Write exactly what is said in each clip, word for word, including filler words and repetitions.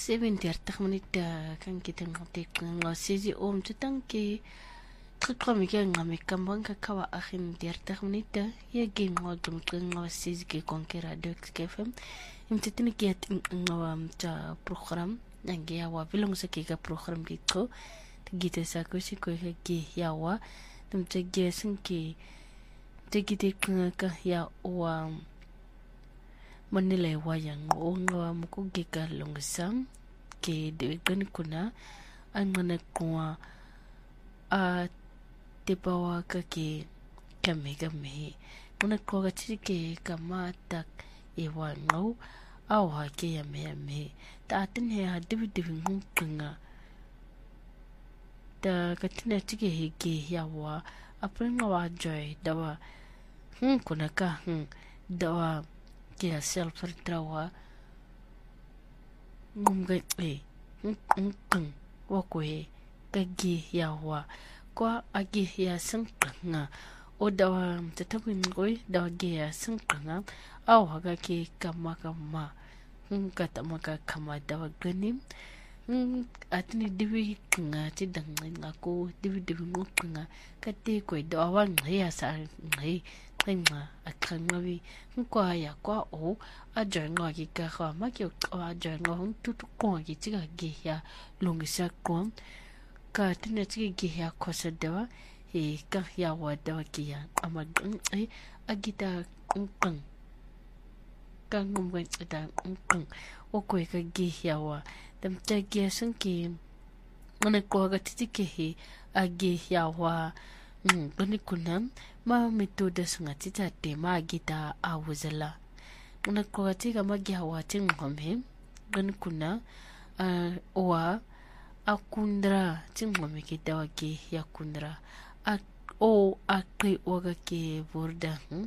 seven thirty minute kan kita ngati ngo sisi om tutang ki tqami ke ngami kambang ka kawa akhin thirty minute ya ge ngo dum ngo sisi ke konkera dex ke fem imtitini ki at ngo ta program nange ya wa bilong sa ki ka program dito gite sa ko si ko ke ya wa tum te ge sin ki te gite ka ya wa manila wayang o nga mukugika longsam ke de gan kuna angana kwa a tepawa ka ke kame kame una ko ga chike kamata e wango awa ke ya me me ta tin he ha dibi dibi ngunga ta katina chike he ke ya wa aprenga wa joy dawa hm kuna ka hm dawa kia self trawa ngumga e ngkang wakwe kagi yawa kwa agi ya sangkanga odawa tatawin koy dawagi ya sangkanga aw haga ki kama kama ngkata maka kama dawaganim atini diwi nga ti dangin ako diwi diwi ngkanga kati koy dawan ya sa ngai nga akrangawi kwa ya kwa o ajonga ki ka kha ma ki o ajonga hon tu tu ko ki ti ga ge ya longisa ko ka tine ti ge ya ko sa dawa e ka ya wa dawa ki ya ama e agita ngkang ka ngum ga ta ngkang o ko ka ge ya wa tam ta ge san ki mana ko ga ti ki he age ya wa mm bani kunam ma metoda sangati ta tema gita awuzala una kwati kama gyawa tin ngome gan kuna uh, wa akundra tin ngome kita wake ya kundra a o akri waga ke borda hmm?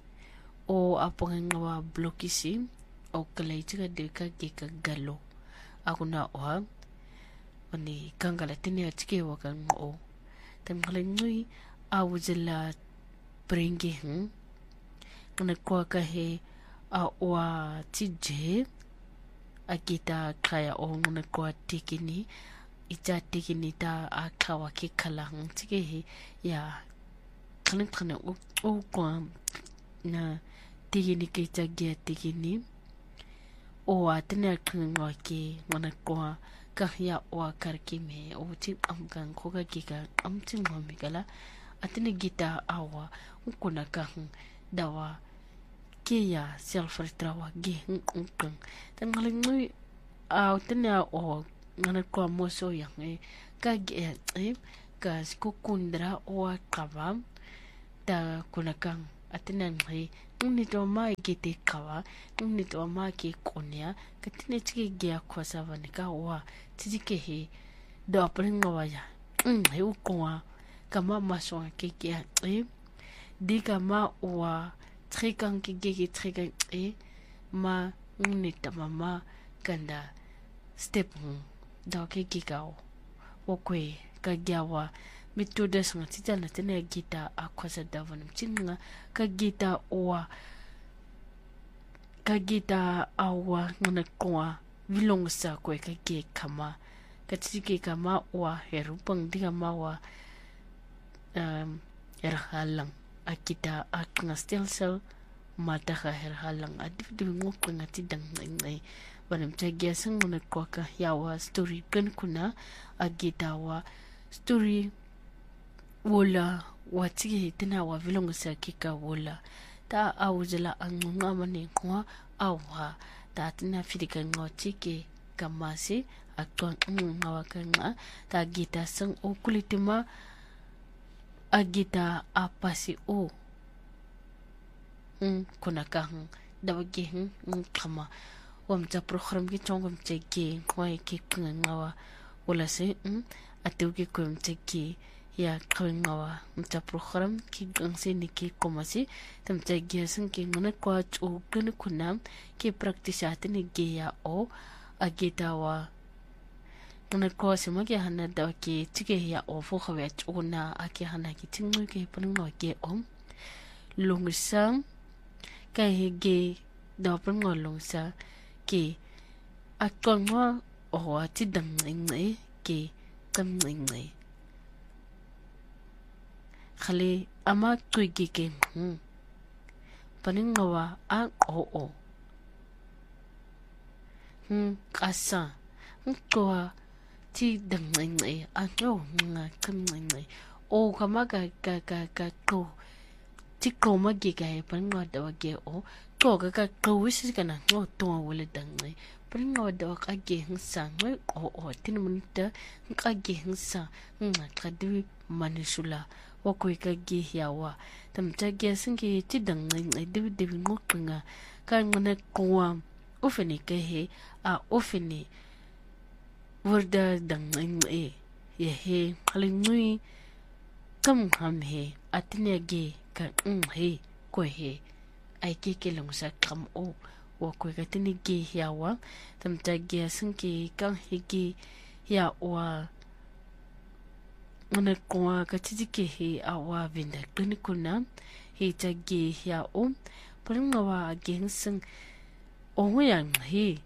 o apanga wa blokisi o kalaiti ka deka ke ka galo akuna wa oni kangala tini atike waga ngo tamkhala ngui awuzala bringi hmm kuna kwa ka he a wa tije akita kaya o nguna kwa tikini ita tikini ta akawa ke kala hmm tike he ya kana kana o o kwa na tikini ke ta ge tikini o atena kana ke nguna kwa ka ya o karki me o ti amkan ko ka ke ka amtin mo migala atini gita awa kuna ka dawa ke ya self trawa ge ngkang tangaling ngui a tanya o ngana ko moso yang e ka ge e ka skukundra o kawa ta kuna kang atina ngai ni to mai gite kawa ni to ma ke konya katine chike ge ko savani ka wa tike he do apringa wa ya he ukwa kama maso ke ke e di kama wa trikan ke ke trikan e ma unita mama kanda step da ke ke ka o kwe ka gyawa metoda sanga tita na tena gita akwasa davan tinga ka gita wa ka gita awa ngana kwa vilong sa kwe ka ke kama ka tike kama wa herupang di kama wa um erhalang akita akna stel cell mata ka herhalang adif di ngok ngati dang ngai banam tagya sang mona kwa ka yawa story kan kuna agita wa story wala wati tena wa vilong sa kika wala ta awuzela angunga mane kwa awa ta tena fidika ngoti ke kamasi akon ngawa kanga ta gita sang okulitima agita apa si o hmm kuna kang dawagi hmm kama wamta program ki chongam cheki kwai ki ngawa wala se hmm atu ki kum cheki ya ngawa mta program ki gangse ni ki komasi tam cheki sang ki ngana kwa chu kun kunam ki practice atini ge ya o agita wa ngana ko sima ke hana da ke tike ya o fo khawe chuna ake hana ki tingwe ke pungwa ke om lungsang ka he ge da pungwa lungsa ke akon wa o ti dang ngai ke kam ngai khale ama tui ke ke hm paningawa a o o hm kasa ngwa ti dang ngai a no nga kam ngai o kama ka ka ka ka ko ti ko ma ge ga paningwa da wa ge o to ga ka ko wisi kana no to wala dang ngai paningwa da wa ka ge hsa ngai o o tin mun ta ka ge hsa nga ka di manishula wa ko ka ge yawa tam ta ge sin ge ti dang ngai de de ngo nga ka ngana ko wa ofeni ke he a ofeni wurda dang ngai ye he halin nui kam ham he atine ge ka um he ko he ai ke ke long sa kam o wa ko ka tini ge yawa tam ta ge sin ke ka he ge ya wa ona ko ka ti ke he a wa vinda kuni kuna he ta ge ya o pringa wa ge sin o yang he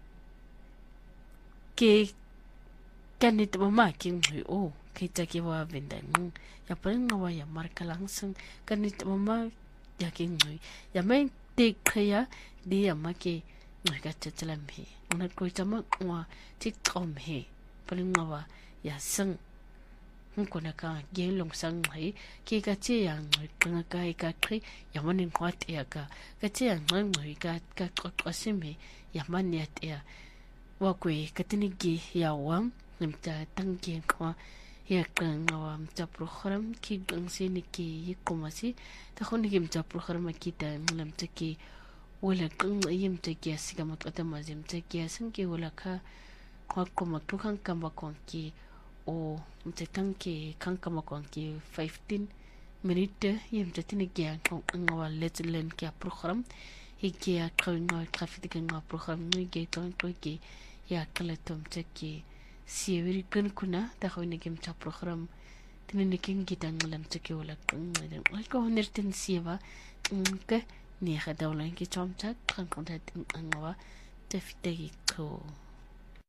ke kanit mama king o ke ta ke wa vinda ngu ya pringa wa ya marka langsung kanit mama ya king ya mai te kaya dia make ngai ka tsalam he ona ko tama wa ti kom he pringa wa ya sang ko na ka ge long sang hai ke ka che yang ka ka ka tri ya manin kwat ya ka ka che yang ngai ka ka ko asime ya man ya ya wa ko ka tini ge ya wam nimta tang ge ko ya kan awam ta program ki gang se ni ki yikomasi ta khoni kim ta program ki ta lam ta ki wala kan yim ta ki asiga mat ta mazim ta ki asan ki wala ka ko ko mak tu kan kam ba kon ki o mte kanke kanka makonki fifteen minute yem tatini gya ngawa let's learn kya program hiki ya kanga traffic nga program ni ge ton to ki ya kala tom teki siewiri kun kuna ta khoni kem ta program tinini king gitan lam teki wala kan ko nertin sieva ke ni khadawlan ki tom ta kan konta ngawa tefitegi ko